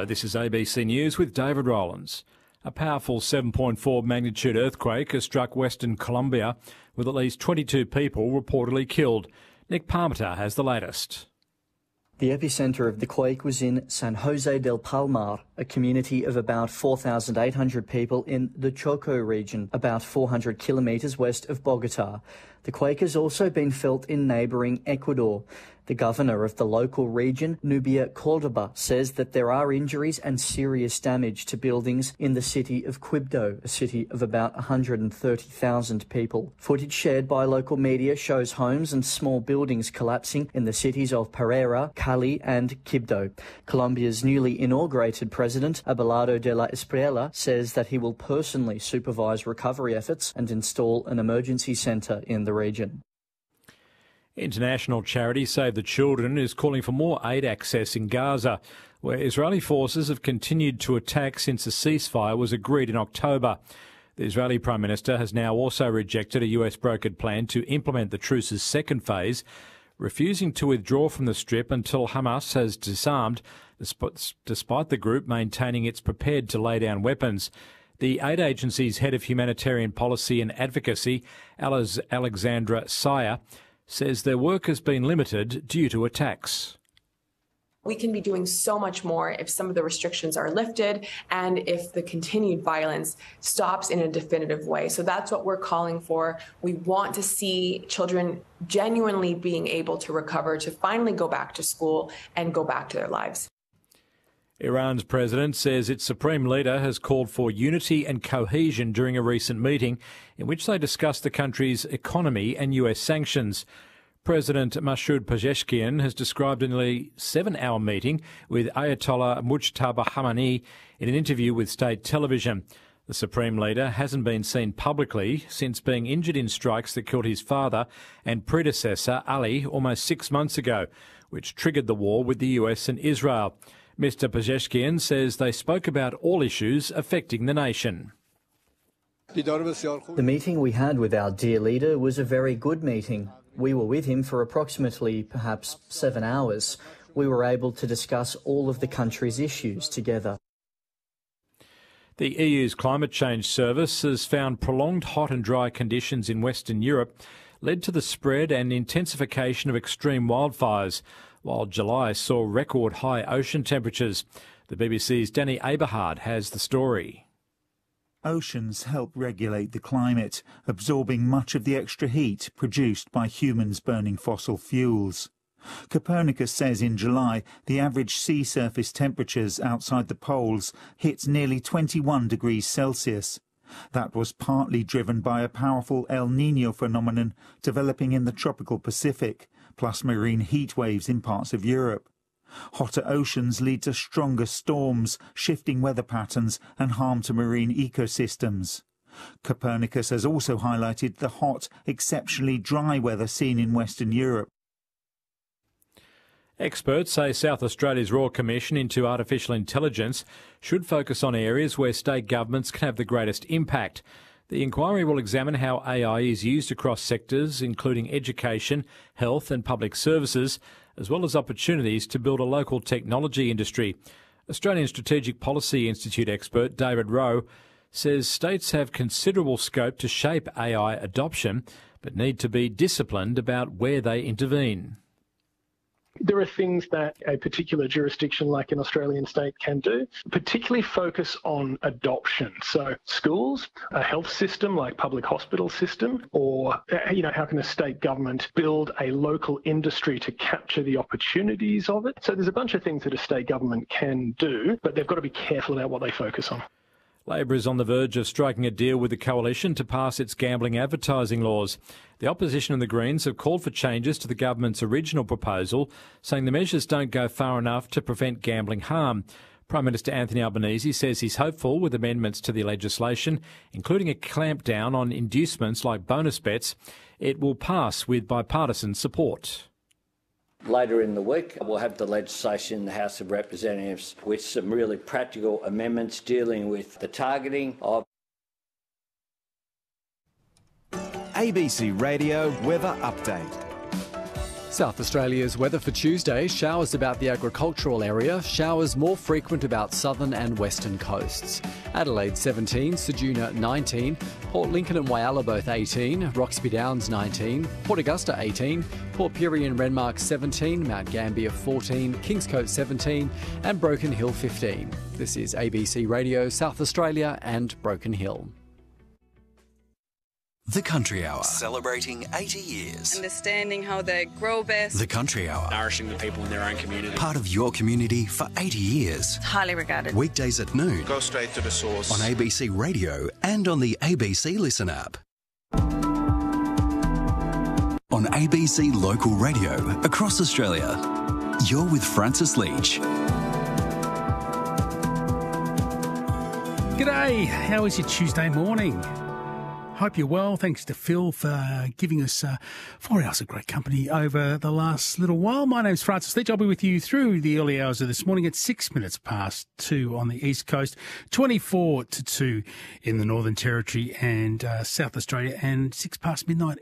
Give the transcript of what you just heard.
Hello, this is ABC News with David Rowlands. A powerful 7.4 magnitude earthquake has struck Western Colombia, with at least 22 people reportedly killed. Nick Parmenter has the latest. The epicentre of the quake was in San Jose del Palmar, a community of about 4,800 people in the Choco region, about 400 kilometres west of Bogota. The quake has also been felt in neighbouring Ecuador. The governor of the local region, Nubia Cordoba, says that there are injuries and serious damage to buildings in the city of Quibdó, a city of about 130,000 people. Footage shared by local media shows homes and small buildings collapsing in the cities of Pereira, Cali and Quibdó. Colombia's newly inaugurated president, Abelardo de la Espriella, says that he will personally supervise recovery efforts and install an emergency centre in the region. International charity Save the Children is calling for more aid access in Gaza, where Israeli forces have continued to attack since a ceasefire was agreed in October. The Israeli Prime Minister has now also rejected a US brokered plan to implement the truce's second phase, refusing to withdraw from the strip until Hamas has disarmed, despite the group maintaining it's prepared to lay down weapons. The aid agency's head of humanitarian policy and advocacy, Alexandra Sayer, says their work has been limited due to attacks. We can be doing so much more if some of the restrictions are lifted and if the continued violence stops in a definitive way. So that's what we're calling for. We want to see children genuinely being able to recover, to finally go back to school and go back to their lives. Iran's president says its supreme leader has called for unity and cohesion during a recent meeting in which they discussed the country's economy and US sanctions. President Masoud Pezeshkian has described a nearly 7-hour meeting with Ayatollah Mujtaba Khamenei in an interview with state television. The supreme leader hasn't been seen publicly since being injured in strikes that killed his father and predecessor Ali almost 6 months ago, which triggered the war with the US and Israel. Mr Pezeshkian says they spoke about all issues affecting the nation. The meeting we had with our dear leader was a very good meeting. We were with him for approximately perhaps 7 hours. We were able to discuss all of the country's issues together. The EU's Climate Change Service has found prolonged hot and dry conditions in Western Europe led to the spread and intensification of extreme wildfires, while July saw record high ocean temperatures. The BBC's Danny Aberhard has the story. Oceans help regulate the climate, absorbing much of the extra heat produced by humans burning fossil fuels. Copernicus says in July the average sea surface temperatures outside the poles hit nearly 21 degrees Celsius. That was partly driven by a powerful El Niño phenomenon developing in the tropical Pacific, plus marine heat waves in parts of Europe. Hotter oceans lead to stronger storms, shifting weather patterns and harm to marine ecosystems. Copernicus has also highlighted the hot, exceptionally dry weather seen in Western Europe. Experts say South Australia's Royal Commission into Artificial Intelligence should focus on areas where state governments can have the greatest impact. The inquiry will examine how AI is used across sectors, including education, health and public services, as well as opportunities to build a local technology industry. Australian Strategic Policy Institute expert David Rowe says states have considerable scope to shape AI adoption, but need to be disciplined about where they intervene. There are things that a particular jurisdiction like an Australian state can do, particularly focus on adoption. So schools, a health system like public hospital system, or, how can a state government build a local industry to capture the opportunities of it? So there's a bunch of things that a state government can do, but they've got to be careful about what they focus on. Labor is on the verge of striking a deal with the Coalition to pass its gambling advertising laws. The opposition and the Greens have called for changes to the government's original proposal, saying the measures don't go far enough to prevent gambling harm. Prime Minister Anthony Albanese says he's hopeful with amendments to the legislation, including a clampdown on inducements like bonus bets. It will pass with bipartisan support. Later in the week, we'll have the legislation in the House of Representatives with some really practical amendments dealing with the targeting of ABC Radio Weather Update. South Australia's weather for Tuesday: showers about the agricultural area, showers more frequent about southern and western coasts. Adelaide 17, Ceduna 19, Port Lincoln and Whyalla both 18, Roxby Downs 19, Port Augusta 18, Port Pirie and Renmark 17, Mount Gambier 14, Kingscote 17 and Broken Hill 15. This is ABC Radio South Australia and Broken Hill. The Country Hour, celebrating 80 years. Understanding how they grow best. The Country Hour, nourishing the people in their own community. Part of your community for 80 years. Highly regarded. Weekdays at noon. Go straight to the source. On ABC Radio and on the ABC Listen app. On ABC Local Radio across Australia. You're with Francis Leach. G'day, how is your Tuesday morning? Hope you're well. Thanks to Phil for giving us 4 hours of great company over the last little while. My name's Francis Leach. I'll be with you through the early hours of this morning at 6 minutes past 2 on the East Coast, 24 to 2 in the Northern Territory and South Australia, and 6 past midnight